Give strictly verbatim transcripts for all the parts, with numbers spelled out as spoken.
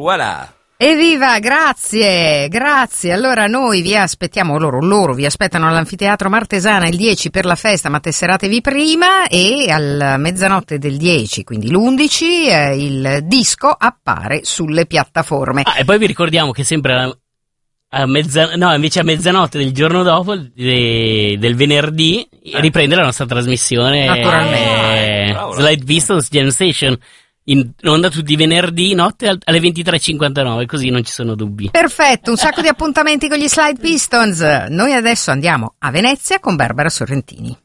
voilà! Evviva, grazie, grazie. Allora noi vi aspettiamo, loro, loro vi aspettano all'Anfiteatro Martesana il dieci per la festa, ma tesseratevi prima, e alla mezzanotte del dieci, quindi l'undici, eh, il disco appare sulle piattaforme. Ah, e poi vi ricordiamo che sempre a, a mezza, no, invece a mezzanotte del giorno dopo, de, del venerdì, eh. riprende la nostra trasmissione. Naturalmente. Eh, Slide Pistons Jam Station. In onda tutti i venerdì notte alle ventitré e cinquantanove, così non ci sono dubbi. Perfetto, un sacco di appuntamenti con gli Slide Pistons. Noi adesso andiamo a Venezia con Barbara Sorrentini.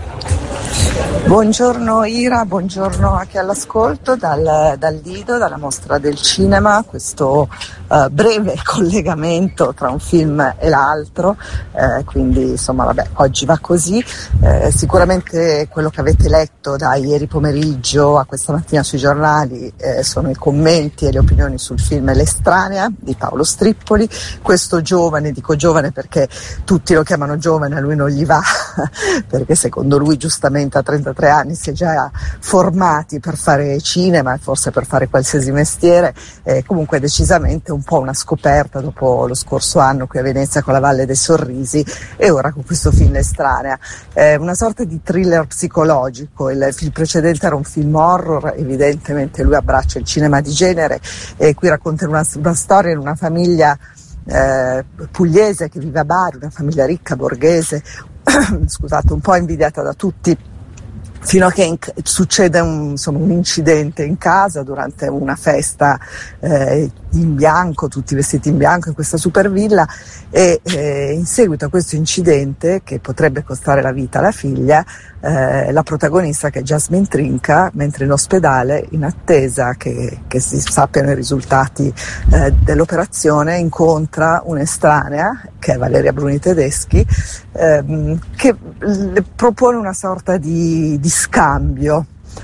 Buongiorno Ira, buongiorno anche all'ascolto dal, dal Lido, dalla mostra del cinema, questo uh, breve collegamento tra un film e l'altro, eh, quindi insomma vabbè, oggi va così. Eh, sicuramente quello che avete letto da ieri pomeriggio a questa mattina sui giornali eh, sono i commenti e le opinioni sul film L'Estranea di Paolo Strippoli, questo giovane, dico giovane perché tutti lo chiamano giovane, a lui non gli va, perché secondo lui giustamente a trentatré anni si è già formati per fare cinema e forse per fare qualsiasi mestiere, eh, comunque decisamente un po' una scoperta dopo lo scorso anno qui a Venezia con La Valle dei Sorrisi e ora con questo film L'Estranea, eh, una sorta di thriller psicologico. Il film precedente era un film horror, evidentemente lui abbraccia il cinema di genere e qui racconta una, una storia in una famiglia eh, pugliese che vive a Bari, una famiglia ricca, borghese, scusate, un po' invidiata da tutti, fino a che in, succede un, insomma, un incidente in casa durante una festa eh, in bianco, tutti vestiti in bianco in questa super villa, e eh, in seguito a questo incidente che potrebbe costare la vita alla figlia, eh, la protagonista, che è Jasmine Trinca, mentre in ospedale, in attesa che, che si sappiano i risultati eh, dell'operazione, incontra un'estranea che è Valeria Bruni Tedeschi, ehm, che le propone una sorta di, di scambio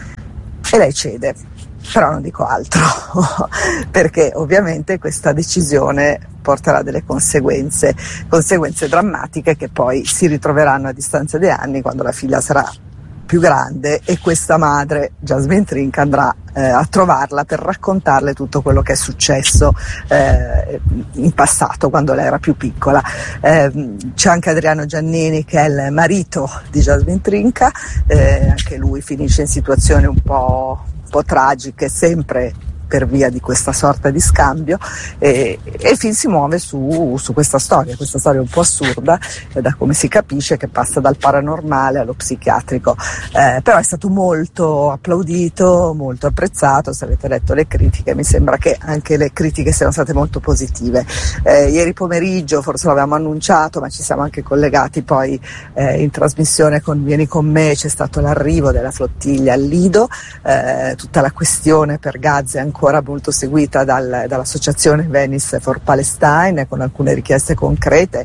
e lei cede. Però non dico altro, perché ovviamente questa decisione porterà delle conseguenze, conseguenze drammatiche che poi si ritroveranno a distanza di anni quando la figlia sarà più grande e questa madre, Jasmine Trinca, andrà eh, a trovarla per raccontarle tutto quello che è successo eh, in passato quando lei era più piccola. Eh, c'è anche Adriano Giannini che è il marito di Jasmine Trinca, eh, anche lui finisce in situazioni un po', un po' tragiche, sempre per via di questa sorta di scambio, e, e il film si muove su, su questa storia, questa storia un po' assurda, eh, da come si capisce, che passa dal paranormale allo psichiatrico, eh, però è stato molto applaudito, molto apprezzato. Se avete letto le critiche mi sembra che anche le critiche siano state molto positive. Eh, ieri pomeriggio, forse l'avevamo annunciato, ma ci siamo anche collegati poi eh, in trasmissione con Vieni con me, c'è stato l'arrivo della flottiglia al Lido, eh, tutta la questione per Gaza è ancora ancora molto seguita dal, dall'associazione Venice for Palestine, con alcune richieste concrete.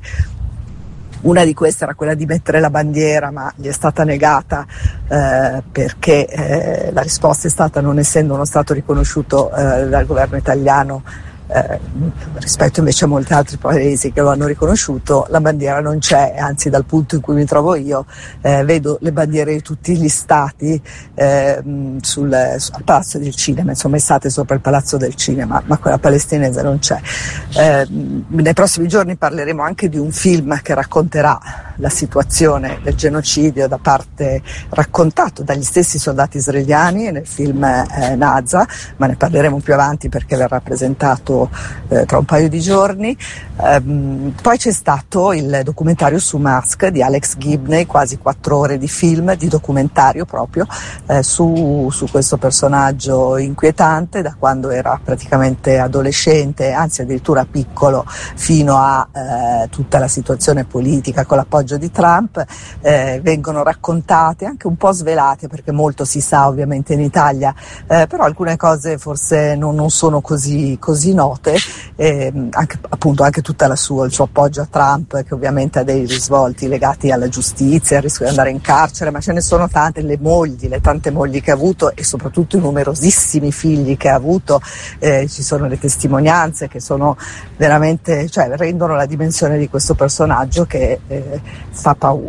Una di queste era quella di mettere la bandiera, ma gli è stata negata eh, perché eh, la risposta è stata: non essendo uno Stato riconosciuto eh, dal governo italiano, Eh, rispetto invece a molti altri paesi che lo hanno riconosciuto, la bandiera non c'è, anzi dal punto in cui mi trovo io eh, vedo le bandiere di tutti gli stati eh, sul, sul Palazzo del Cinema, insomma estate sopra il Palazzo del Cinema, ma quella palestinese non c'è. Eh, nei prossimi giorni parleremo anche di un film che racconterà la situazione del genocidio da parte, raccontato dagli stessi soldati israeliani nel film eh, Naza, ma ne parleremo più avanti perché verrà presentato Eh, tra un paio di giorni. Um, poi c'è stato il documentario su Musk di Alex Gibney, quasi quattro ore di film, di documentario proprio eh, su, su questo personaggio inquietante da quando era praticamente adolescente, anzi addirittura piccolo, fino a eh, tutta la situazione politica con l'appoggio di Trump. Eh, vengono raccontate, anche un po' svelate, perché molto si sa ovviamente in Italia, eh, però alcune cose forse non, non sono così, così note. Eh, anche, appunto anche tutta la sua, il suo appoggio a Trump, che ovviamente ha dei risvolti legati alla giustizia, al rischio di andare in carcere, ma ce ne sono tante, le mogli, le tante mogli che ha avuto e soprattutto i numerosissimi figli che ha avuto. Eh, ci sono le testimonianze che sono veramente, cioè rendono la dimensione di questo personaggio che eh, fa paura.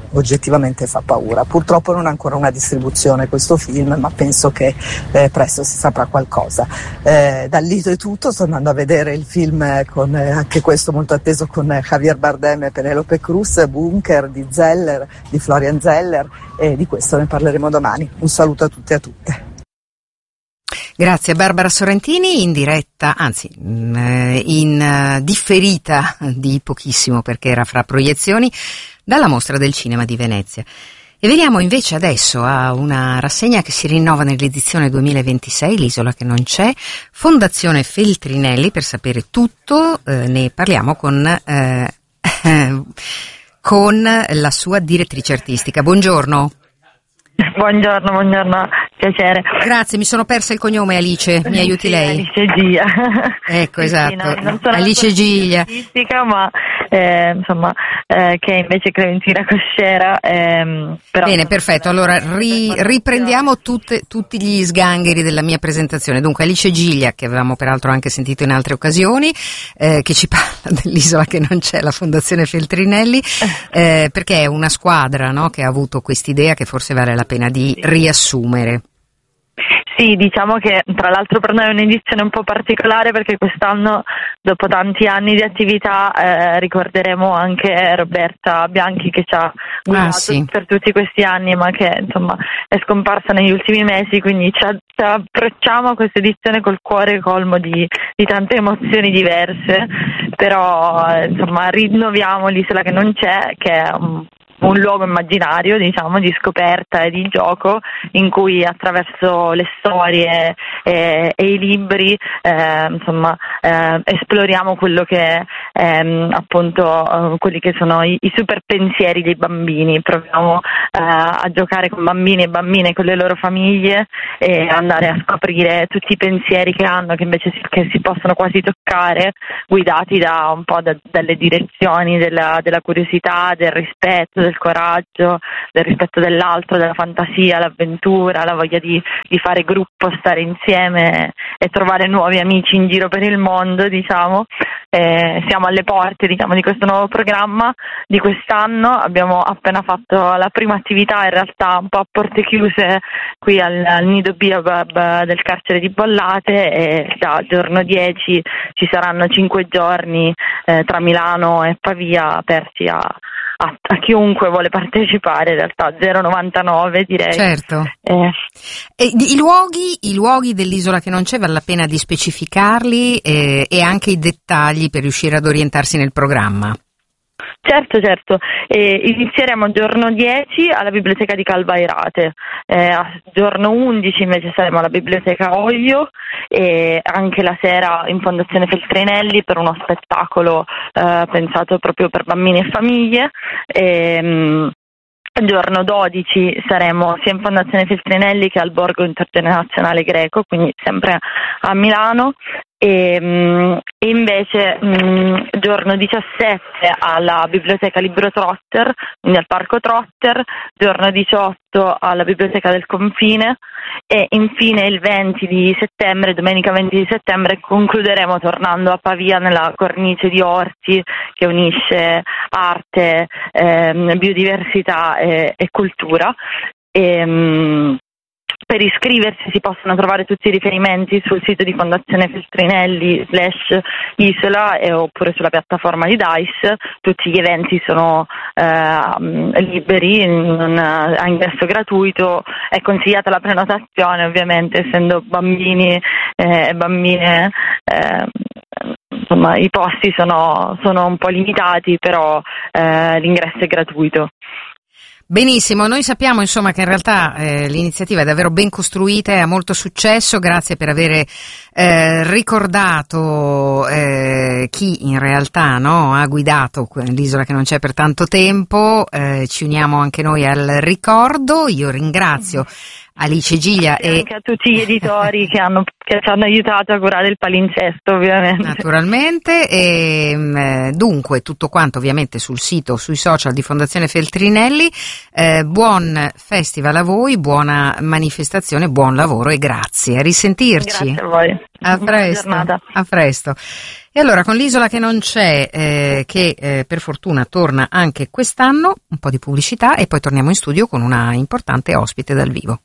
oggettivamente fa paura. Purtroppo non ha ancora una distribuzione questo film, ma penso che eh, presto si saprà qualcosa. Eh, dal Lido è tutto, sto andando a vedere il film con eh, anche questo molto atteso con eh, Javier Bardem e Penelope Cruz, Bunker di Zeller, di Florian Zeller, e di questo ne parleremo domani. Un saluto a tutti e a tutte. Grazie Barbara Sorrentini, in diretta, anzi in differita di pochissimo perché era fra proiezioni, dalla Mostra del Cinema di Venezia. E veniamo invece adesso a una rassegna che si rinnova nell'edizione duemilaventisei, L'isola che non c'è, Fondazione Feltrinelli. Per sapere tutto eh, ne parliamo con, eh, con la sua direttrice artistica. Buongiorno. Buongiorno, buongiorno, piacere. Grazie, mi sono persa il cognome, Alice, mi aiuti sì, lei? Alice Giglia. Ecco, esatto, sì, no, non sono Alice Giglia. Ma eh, insomma, eh, che invece Clementina Coscera. Eh, però Bene, perfetto, allora ri, riprendiamo tutte, tutti gli sgangheri della mia presentazione. Dunque Alice Giglia, che avevamo peraltro anche sentito in altre occasioni, eh, che ci parla dell'isola che non c'è, la Fondazione Feltrinelli, eh, perché è una squadra, no, che ha avuto quest'idea che forse vale la pena di riassumere. Sì, diciamo che tra l'altro per noi è un'edizione un po' particolare perché quest'anno, dopo tanti anni di attività, eh, ricorderemo anche Roberta Bianchi che ci ha guidato ah, sì. per tutti questi anni, ma che insomma è scomparsa negli ultimi mesi, quindi ci, ci approcciamo a questa edizione col cuore colmo di, di tante emozioni diverse, però eh, insomma rinnoviamo l'Isola che non c'è, che è un un luogo immaginario, diciamo, di scoperta e di gioco in cui attraverso le storie e, e i libri eh, insomma eh, esploriamo quello che ehm, appunto eh, quelli che sono i, i super pensieri dei bambini. Proviamo eh, a giocare con bambini e bambine, con le loro famiglie, e andare a scoprire tutti i pensieri che hanno, che invece si, che si possono quasi toccare, guidati da un po' da, dalle direzioni della, della curiosità, del rispetto, del coraggio, del rispetto dell'altro, della fantasia, l'avventura, la voglia di, di fare gruppo, stare insieme e trovare nuovi amici in giro per il mondo, diciamo. Eh, siamo alle porte, diciamo, di questo nuovo programma di quest'anno. Abbiamo appena fatto la prima attività, in realtà un po' a porte chiuse, qui al, al Nido Biobab del carcere di Bollate, e da giorno dieci ci saranno cinque giorni eh, tra Milano e Pavia aperti a A, a chiunque vuole partecipare, in realtà zero novantanove direi. Certo. Eh. E i luoghi, i luoghi dell'isola che non c'è, vale la pena di specificarli eh, e anche i dettagli per riuscire ad orientarsi nel programma. Certo, certo. Eh, inizieremo giorno dieci alla Biblioteca di Calvairate, eh, a giorno undici invece saremo alla Biblioteca Oglio, e anche la sera in Fondazione Feltrinelli per uno spettacolo eh, pensato proprio per bambini e famiglie. E, mh, giorno dodici saremo sia in Fondazione Feltrinelli che al Borgo Intergenerazionale Greco, quindi sempre a Milano. E, e invece mh, giorno diciassette alla Biblioteca Libro Trotter, quindi al Parco Trotter, giorno diciotto alla Biblioteca del Confine, e infine il venti di settembre, domenica venti di settembre, concluderemo tornando a Pavia nella cornice di Orti che unisce arte, ehm, biodiversità e, e cultura. E, mh, Per iscriversi si possono trovare tutti i riferimenti sul sito di Fondazione Feltrinelli slash Isola e oppure sulla piattaforma di Dice. Tutti gli eventi sono eh, liberi, non, a ingresso gratuito. È consigliata la prenotazione, ovviamente, essendo bambini e eh, bambine. Eh, insomma, i posti sono, sono un po' limitati, però eh, l'ingresso è gratuito. Benissimo, noi sappiamo insomma che in realtà eh, l'iniziativa è davvero ben costruita e ha molto successo. Grazie per avere eh, ricordato eh, chi in realtà no, ha guidato l'isola che non c'è per tanto tempo. Eh, ci uniamo anche noi al ricordo. Io ringrazio Alice Giglia e e anche a tutti gli editori che, hanno, che ci hanno aiutato a curare il palinsesto, ovviamente. Naturalmente, e, mh, dunque tutto quanto ovviamente sul sito, sui social di Fondazione Feltrinelli. Eh, buon festival a voi, buona manifestazione, buon lavoro e grazie. A risentirci. Grazie a voi. A presto. A presto. E allora con l'Isola che non c'è, eh, che eh, per fortuna torna anche quest'anno, un po' di pubblicità e poi torniamo in studio con una importante ospite dal vivo.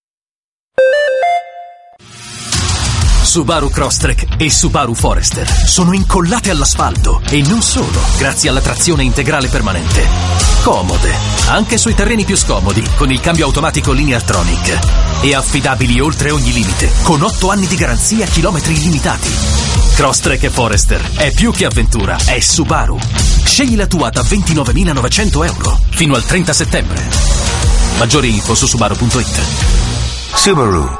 Subaru Crosstrek e Subaru Forester sono incollate all'asfalto e non solo, grazie alla trazione integrale permanente. Comode, anche sui terreni più scomodi, con il cambio automatico Lineartronic. E affidabili oltre ogni limite, con otto anni di garanzia e chilometri illimitati. Crosstrek e Forester è più che avventura, è Subaru. Scegli la tua da ventinovemilanovecento euro fino al trenta settembre. Maggiori info su subaru punto it. Subaru.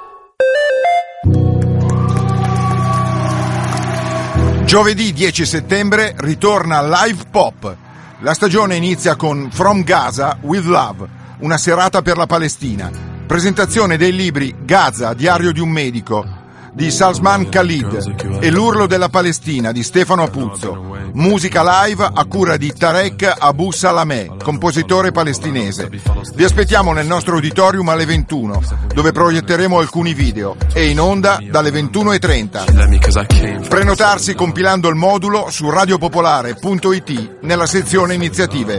Giovedì dieci settembre ritorna Live Pop. La stagione inizia con From Gaza with Love, una serata per la Palestina. Presentazione dei libri Gaza, diario di un medico, di Salman Khalid, e L'urlo della Palestina di Stefano Apuzzo. Musica live a cura di Tarek Abu Salameh, compositore palestinese. Vi aspettiamo nel nostro auditorium alle ventuno, dove proietteremo alcuni video, e in onda dalle ventuno e trenta. Prenotarsi compilando il modulo su radiopopolare punto it nella sezione iniziative.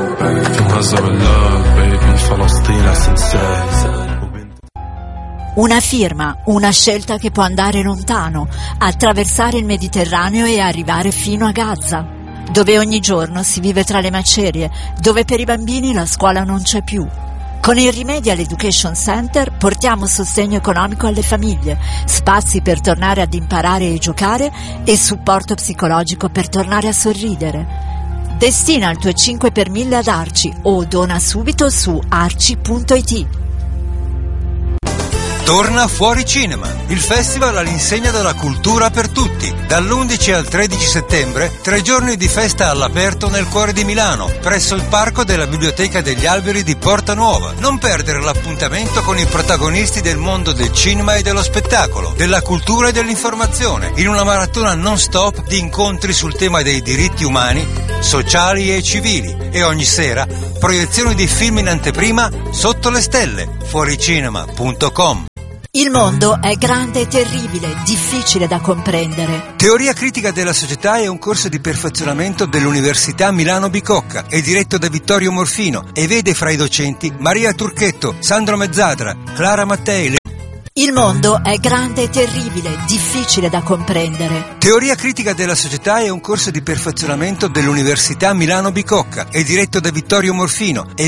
Una firma, una scelta che può andare lontano, attraversare il Mediterraneo e arrivare fino a Gaza, dove ogni giorno si vive tra le macerie, dove per i bambini la scuola non c'è più. Con il Remedial Education Center portiamo sostegno economico alle famiglie, spazi per tornare ad imparare e giocare e supporto psicologico per tornare a sorridere. Destina il tuo cinque per mille ad Arci o dona subito su arci punto it. Torna Fuori Cinema, il festival all'insegna della cultura per tutti. Dall'undici al tredici settembre, tre giorni di festa all'aperto nel cuore di Milano, presso il parco della Biblioteca degli Alberi di Porta Nuova. Non perdere l'appuntamento con i protagonisti del mondo del cinema e dello spettacolo, della cultura e dell'informazione, in una maratona non stop di incontri sul tema dei diritti umani, sociali e civili. E ogni sera, proiezioni di film in anteprima sotto le stelle. fuoricinema punto com. Il mondo è grande e terribile, difficile da comprendere. Teoria critica della società è un corso di perfezionamento dell'Università Milano Bicocca. È diretto da Vittorio Morfino e vede fra i docenti Maria Turchetto, Sandro Mezzadra, Clara Mattei. Il mondo è grande e terribile, difficile da comprendere. Teoria critica della società è un corso di perfezionamento dell'Università Milano Bicocca. È diretto da Vittorio Morfino e